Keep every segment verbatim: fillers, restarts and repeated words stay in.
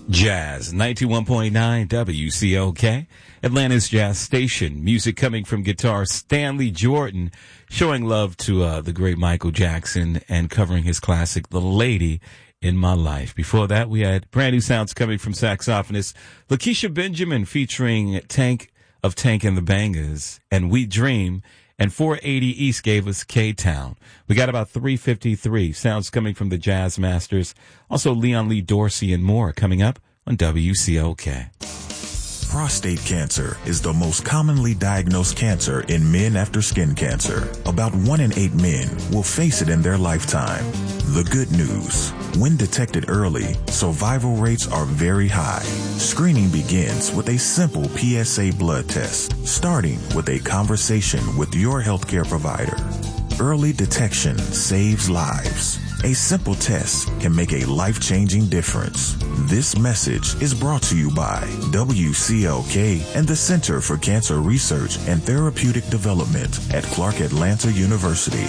Jazz, ninety-one point nine W C O K, Atlanta's jazz station. Music coming from guitar Stanley Jordan, showing love to uh, the great Michael Jackson and covering his classic, The Lady in My Life. Before that, we had brand new sounds coming from saxophonist Lakeisha Benjamin featuring Tank of Tank and the Bangers and We Dream. And four eighty East gave us K-Town. We got about three fifty-three sounds coming from the Jazz Masters. Also Leon Lee Dorsey and more coming up on W C O K. Prostate cancer is the most commonly diagnosed cancer in men after skin cancer. About one in eight men will face it in their lifetime. The good news, when detected early, survival rates are very high. Screening begins with a simple P S A blood test, starting with a conversation with your healthcare provider. Early detection saves lives. A simple test can make a life-changing difference. This message is brought to you by W C L K and the Center for Cancer Research and Therapeutic Development at Clark Atlanta University.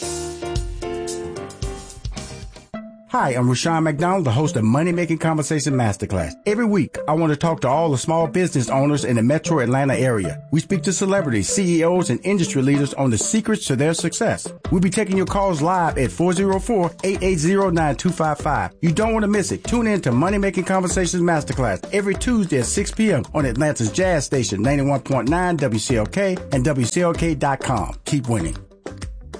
Hi, I'm Rushion McDonald, the host of Money Making Conversation Masterclass. Every week, I want to talk to all the small business owners in the metro Atlanta area. We speak to celebrities, C E Os, and industry leaders on the secrets to their success. We'll be taking your calls live at four oh four, eight eight zero, nine two five five. You don't want to miss it. Tune in to Money Making Conversations Masterclass every Tuesday at six p.m. on Atlanta's Jazz Station, ninety-one point nine W C L K and W C L K dot com. Keep winning.